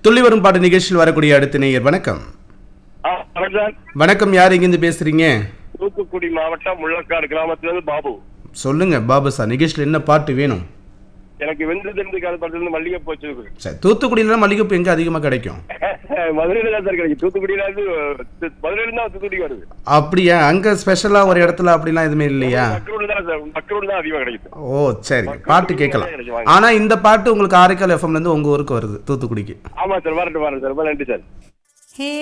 துள்ளி வரும் பாட்டு நிகழ்ச்சியில் வரக்கூடிய அடுத்த நேயர் வணக்கம். வணக்கம், யார் எங்கிருந்து பேசுறீங்க? தூத்துக்குடி மாவட்டம் முள்ளக்காடு கிராமத்திலிருந்து பாபு. சொல்லுங்க பாபு சார், நிகழ்ச்சியில் என்ன பாட்டு வேணும்? எனக்கு வெந்து தெரிந்து காலப்படத்துல மல்லிகைப்பூ வச்சிருக்கு. சரி, தூத்துக்குடியில மல்லிகைப்பூ எங்க அதிகமா கிடைக்கும்? மதுரையில தான் சார் கிடைக்கும். தூத்துக்குடியில இருந்து மதுரையில தான் தூத்துக்குடி வருது. அப்படியா? அங்க ஸ்பெஷலா ஒரு இடத்துல அப்படிலாம் எதுவுமே இல்லையா? மக்களோட தான் சார், மக்களோட தான் அதிகமா கிடைக்கும். ஓ சரி, பாட்டு கேட்கலாம். ஆனா இந்த பாட்டு உங்களுக்கு ஆரைக்கால் எஃப்எம்ல இருந்து உங்க ஊருக்கு வருது, தூத்துக்குடிக்கு. ஆமா சார், வரட்டும் சார். ரொம்ப நன்றி சார்.